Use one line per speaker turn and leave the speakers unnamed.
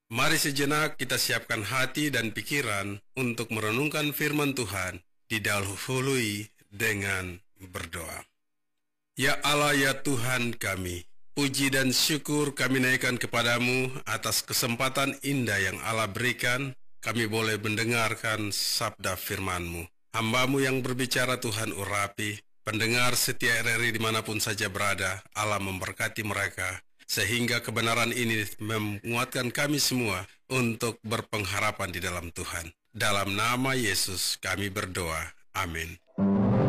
Mari sejenak kita siapkan hati dan pikiran untuk merenungkan firman Tuhan, didahului dengan berdoa. Ya Allah, ya Tuhan kami, puji dan syukur kami naikkan kepadamu atas kesempatan indah yang Allah berikan. Kami boleh mendengarkan sabda firman-Mu. Hamba-Mu yang berbicara Tuhan urapi, pendengar setia RRI dimanapun saja berada, Allah memberkati mereka, sehingga kebenaran ini menguatkan kami semua untuk berpengharapan di dalam Tuhan. Dalam nama Yesus kami berdoa. Amin.